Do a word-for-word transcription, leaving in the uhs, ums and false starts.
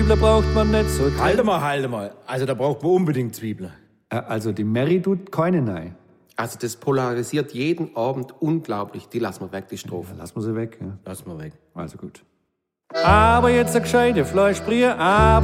Zwiebeln braucht man nicht so dringend. Halt mal, halt mal. Also da braucht man unbedingt Zwiebeln. Äh, Also die Mary tut keine nein. Also das polarisiert jeden Abend unglaublich. Die lassen wir weg, die Strophe. Lass mal sie weg. Ja. Lass mal weg. Also gut. Aber jetzt eine gescheite Fleischbrie, aber